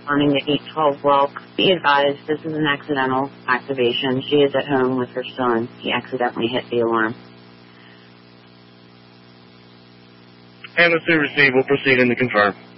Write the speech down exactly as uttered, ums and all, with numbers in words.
responding to eight twelve Welk. Be advised, this is an accidental activation. She is at home with her son. He accidentally hit the alarm. And the receive will proceed in to confirm.